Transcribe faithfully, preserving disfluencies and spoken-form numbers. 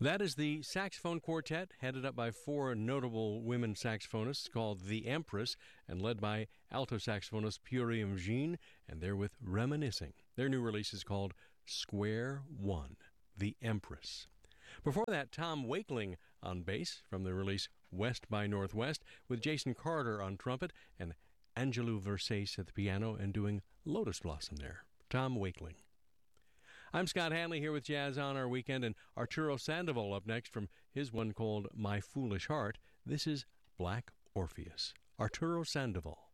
That is the saxophone quartet headed up by four notable women saxophonists called The Empress and led by alto saxophonist Purium Jean, and they're with Reminiscing. Their new release is called Square One, The Empress. Before that, Tom Wakeling on bass from the release West by Northwest, with Jason Carter on trumpet and Angelou Versace at the piano and doing Lotus Blossom there. Tom Wakeling. I'm Scott Hanley here with Jazz on Our Weekend, and Arturo Sandoval up next from his one called My Foolish Heart. This is Black Orpheus. Arturo Sandoval.